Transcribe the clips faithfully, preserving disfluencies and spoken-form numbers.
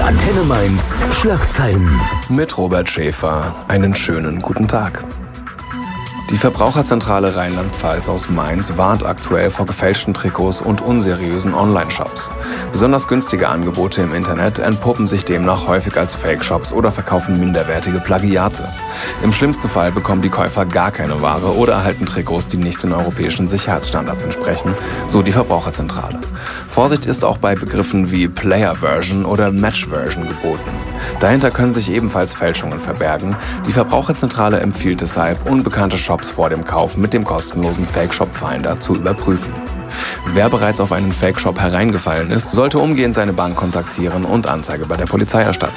Antenne Mainz Schlagzeilen. Mit Robert Schäfer. Einen schönen guten Tag. Die Verbraucherzentrale Rheinland-Pfalz aus Mainz warnt aktuell vor gefälschten Trikots und unseriösen Online-Shops. Besonders günstige Angebote im Internet entpuppen sich demnach häufig als Fake-Shops oder verkaufen minderwertige Plagiate. Im schlimmsten Fall bekommen die Käufer gar keine Ware oder erhalten Trikots, die nicht den europäischen Sicherheitsstandards entsprechen, so die Verbraucherzentrale. Vorsicht ist auch bei Begriffen wie Player-Version oder Match-Version geboten. Dahinter können sich ebenfalls Fälschungen verbergen. Die Verbraucherzentrale empfiehlt deshalb, unbekannte Shops vor dem Kauf mit dem kostenlosen Fake-Shop-Finder zu überprüfen. Wer bereits auf einen Fake-Shop hereingefallen ist, sollte umgehend seine Bank kontaktieren und Anzeige bei der Polizei erstatten.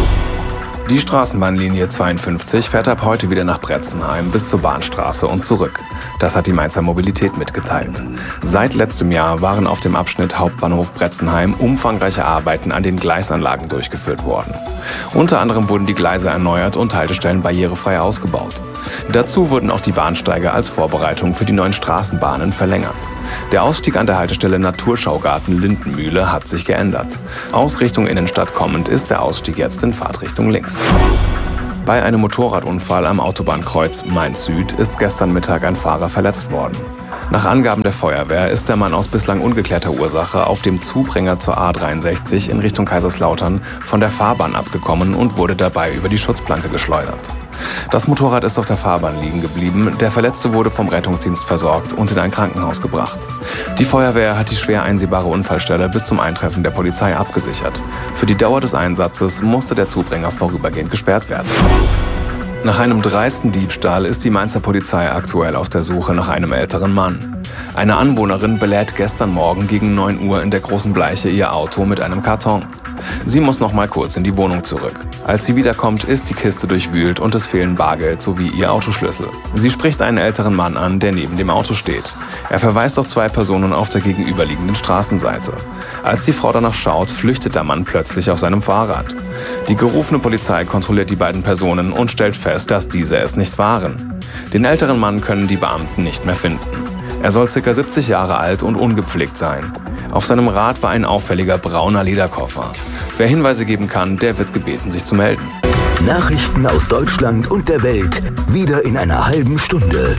Die Straßenbahnlinie zweiundfünfzig fährt ab heute wieder nach Bretzenheim bis zur Bahnstraße und zurück. Das hat die Mainzer Mobilität mitgeteilt. Seit letztem Jahr waren auf dem Abschnitt Hauptbahnhof Bretzenheim umfangreiche Arbeiten an den Gleisanlagen durchgeführt worden. Unter anderem wurden die Gleise erneuert und Haltestellen barrierefrei ausgebaut. Dazu wurden auch die Bahnsteige als Vorbereitung für die neuen Straßenbahnen verlängert. Der Ausstieg an der Haltestelle Naturschaugarten Lindenmühle hat sich geändert. Aus Richtung Innenstadt kommend ist der Ausstieg jetzt in Fahrtrichtung links. Bei einem Motorradunfall am Autobahnkreuz Mainz-Süd ist gestern Mittag ein Fahrer verletzt worden. Nach Angaben der Feuerwehr ist der Mann aus bislang ungeklärter Ursache auf dem Zubringer zur A dreiundsechzig in Richtung Kaiserslautern von der Fahrbahn abgekommen und wurde dabei über die Schutzplanke geschleudert. Das Motorrad ist auf der Fahrbahn liegen geblieben. Der Verletzte wurde vom Rettungsdienst versorgt und in ein Krankenhaus gebracht. Die Feuerwehr hat die schwer einsehbare Unfallstelle bis zum Eintreffen der Polizei abgesichert. Für die Dauer des Einsatzes musste der Zubringer vorübergehend gesperrt werden. Nach einem dreisten Diebstahl ist die Mainzer Polizei aktuell auf der Suche nach einem älteren Mann. Eine Anwohnerin belädt gestern Morgen gegen neun Uhr in der Großen Bleiche ihr Auto mit einem Karton. Sie muss noch mal kurz in die Wohnung zurück. Als sie wiederkommt, ist die Kiste durchwühlt und es fehlen Bargeld sowie ihr Autoschlüssel. Sie spricht einen älteren Mann an, der neben dem Auto steht. Er verweist auf zwei Personen auf der gegenüberliegenden Straßenseite. Als die Frau danach schaut, flüchtet der Mann plötzlich auf seinem Fahrrad. Die gerufene Polizei kontrolliert die beiden Personen und stellt fest, dass diese es nicht waren. Den älteren Mann können die Beamten nicht mehr finden. Er soll ca. siebzig Jahre alt und ungepflegt sein. Auf seinem Rad war ein auffälliger brauner Lederkoffer. Wer Hinweise geben kann, der wird gebeten, sich zu melden. Nachrichten aus Deutschland und der Welt, wieder in einer halben Stunde.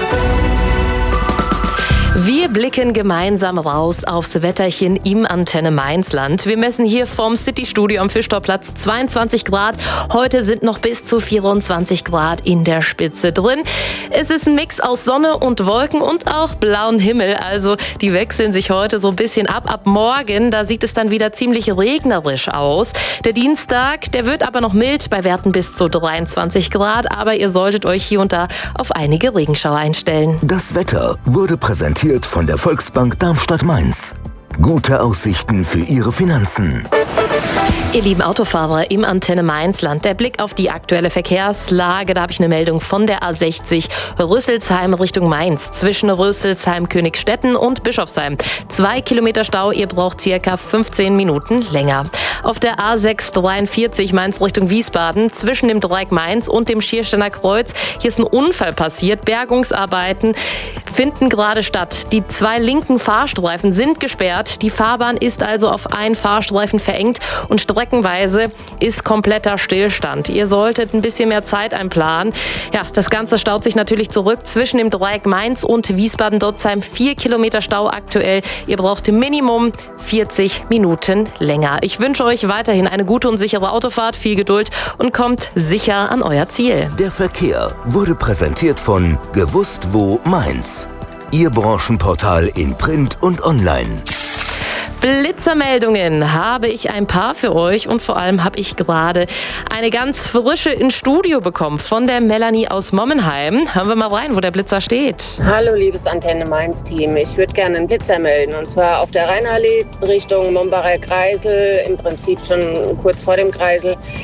Wir blicken gemeinsam raus aufs Wetterchen im Antenne Mainzland. Wir messen hier vom City-Studio am Fischtorplatz zweiundzwanzig Grad. Heute sind noch bis zu vierundzwanzig Grad in der Spitze drin. Es ist ein Mix aus Sonne und Wolken und auch blauen Himmel. Also die wechseln sich heute so ein bisschen ab. Ab morgen, da sieht es dann wieder ziemlich regnerisch aus. Der Dienstag, der wird aber noch mild bei Werten bis zu dreiundzwanzig Grad. Aber ihr solltet euch hier und da auf einige Regenschauer einstellen. Das Wetter wurde präsentiert von der Volksbank Darmstadt-Mainz. Gute Aussichten für Ihre Finanzen. Ihr lieben Autofahrer im Antenne Mainzland, der Blick auf die aktuelle Verkehrslage. Da habe ich eine Meldung von der A sechzig Rüsselsheim Richtung Mainz. Zwischen Rüsselsheim, Königstetten und Bischofsheim. Zwei Kilometer Stau, ihr braucht circa fünfzehn Minuten länger. Auf der A sechs dreiundvierzig Mainz Richtung Wiesbaden. Zwischen dem Dreieck Mainz und dem Schiersteiner Kreuz. Hier ist ein Unfall passiert. Bergungsarbeiten finden gerade statt. Die zwei linken Fahrstreifen sind gesperrt. Die Fahrbahn ist also auf einen Fahrstreifen verengt und streckenweise ist kompletter Stillstand. Ihr solltet ein bisschen mehr Zeit einplanen. Ja, das Ganze staut sich natürlich zurück zwischen dem Dreieck Mainz und Wiesbaden-Dotzheim. Vier Kilometer Stau aktuell. Ihr braucht Minimum vierzig Minuten länger. Ich wünsche euch weiterhin eine gute und sichere Autofahrt, viel Geduld und kommt sicher an euer Ziel. Der Verkehr wurde präsentiert von Gewusst wo Mainz. Ihr Branchenportal in Print und Online. Blitzermeldungen habe ich ein paar für euch und vor allem habe ich gerade eine ganz frische ins Studio bekommen von der Melanie aus Mommenheim. Hören wir mal rein, wo der Blitzer steht. Hallo liebes Antenne Mainz Team, ich würde gerne einen Blitzer melden und zwar auf der Rheinallee Richtung Mombacher Kreisel, im Prinzip schon kurz vor dem Kreisel.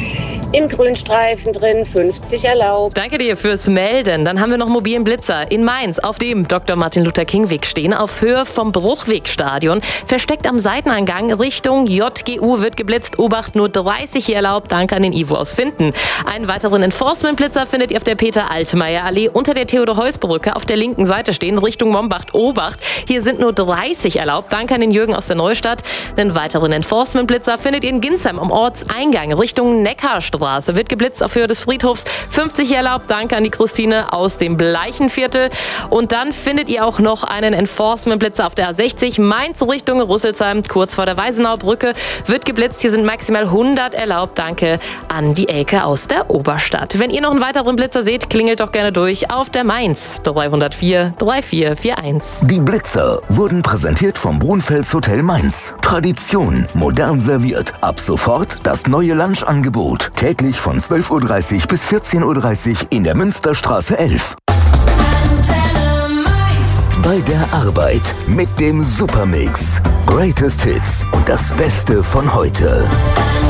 Im Grünstreifen drin, fünfzig erlaubt. Danke dir fürs Melden. Dann haben wir noch mobilen Blitzer in Mainz, auf dem Doktor Martin Luther King Weg stehen, auf Höhe vom Bruchwegstadion. Versteckt am Seiteneingang Richtung J G U wird geblitzt. Obacht, nur dreißig hier erlaubt. Danke an den Ivo aus Finden. Einen weiteren Enforcement-Blitzer findet ihr auf der Peter-Altmaier-Allee unter der Theodor-Heuss-Brücke auf der linken Seite stehen, Richtung Mombacht. Obacht, hier sind nur dreißig erlaubt. Danke an den Jürgen aus der Neustadt. Einen weiteren Enforcement-Blitzer findet ihr in Ginsheim am Ortseingang Richtung Neckarstraße. Wird geblitzt auf Höhe des Friedhofs. fünfzig hier erlaubt. Danke an die Christine aus dem Bleichenviertel. Und dann findet ihr auch noch einen Enforcement-Blitzer auf der A sechzig Mainz Richtung Rüsselsheim, kurz vor der Weisenaubrücke. Wird geblitzt. Hier sind maximal hundert erlaubt. Danke an die Elke aus der Oberstadt. Wenn ihr noch einen weiteren Blitzer seht, klingelt doch gerne durch auf der Mainz dreihundertvier drei vier vier eins. Die Blitzer wurden präsentiert vom Brunfels Hotel Mainz. Tradition, modern serviert. Ab sofort das neue Lunchangebot. Täglich von zwölf Uhr dreißig bis vierzehn Uhr dreißig in der Münsterstraße elf. Bei der Arbeit mit dem Supermix. Greatest Hits und das Beste von heute.